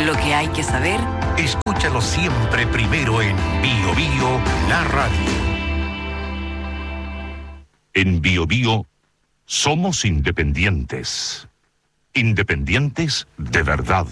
Lo que hay que saber. Escúchalo siempre primero en Bio Bio, la radio. En Bio Bio somos independientes. Independientes de verdad.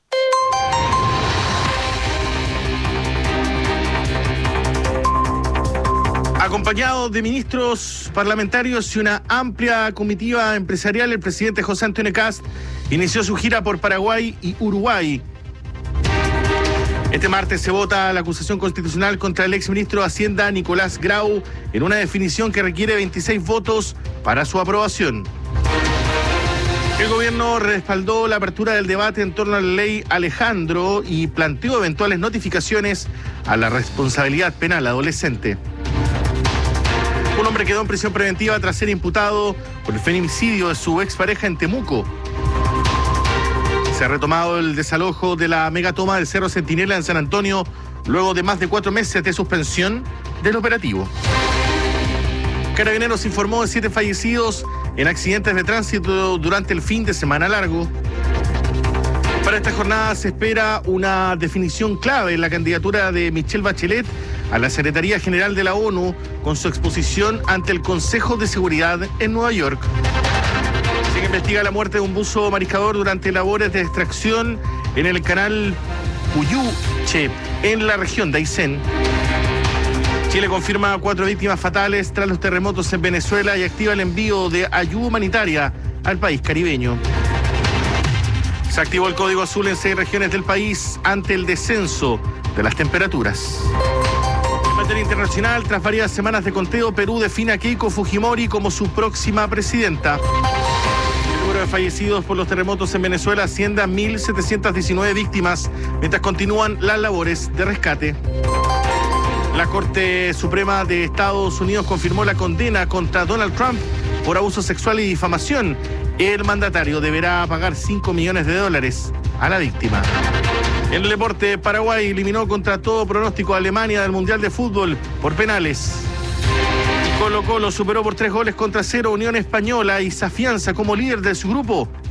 Acompañado de ministros parlamentarios y una amplia comitiva empresarial, el presidente José Antonio Kast inició su gira por Paraguay y Uruguay. Este martes se vota la acusación constitucional contra el exministro de Hacienda Nicolás Grau en una definición que requiere 26 votos para su aprobación. El gobierno respaldó la apertura del debate en torno a la ley Alejandro y planteó eventuales notificaciones a la responsabilidad penal adolescente. Un hombre quedó en prisión preventiva tras ser imputado por el feminicidio de su expareja en Temuco. Se ha retomado el desalojo de la megatoma del Cerro Centinela en San Antonio luego de más de 4 meses de suspensión del operativo. Carabineros informó de 7 fallecidos en accidentes de tránsito durante el fin de semana largo. Para esta jornada se espera una definición clave en la candidatura de Michelle Bachelet a la Secretaría General de la ONU con su exposición ante el Consejo de Seguridad en Nueva York. Se investiga la muerte de un buzo mariscador durante labores de extracción en el canal Puyuche, en la región de Aysén. Chile confirma 4 víctimas fatales tras los terremotos en Venezuela y activa el envío de ayuda humanitaria al país caribeño. Se activó el código azul en 6 regiones del país ante el descenso de las temperaturas. En materia internacional, tras varias semanas de conteo, Perú define a Keiko Fujimori como su próxima presidenta. El número de fallecidos por los terremotos en Venezuela asciende a 1.719 víctimas, mientras continúan las labores de rescate. La Corte Suprema de Estados Unidos confirmó la condena contra Donald Trump por abuso sexual y difamación. El mandatario deberá pagar $5 millones a la víctima. En el deporte, Paraguay eliminó contra todo pronóstico a Alemania del Mundial de Fútbol por penales. Colo-Colo superó por 3 goles contra 0 Unión Española y se afianza como líder de su grupo